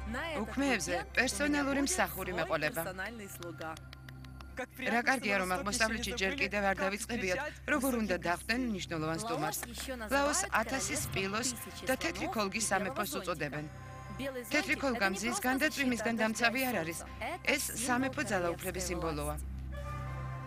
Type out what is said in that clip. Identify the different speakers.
Speaker 1: უქმეებზე პერსონალური მსახური მეყოლება. რა კარგია, რომ აღმოსავლეთში ჯერ კიდევ არ დავიწყებიათ, როგორ უნდა დახვდნენ მნიშვნელოვან სტუმარს. ლაოს 1000 სპილოს და თეთრი ქოლგის სამეფოს უწოდებენ. თეთრი ქოლგა მზის განდაწვიმისგან დამცავი არ არის. ეს სამეფო ძალაუფლების სიმბოლოა.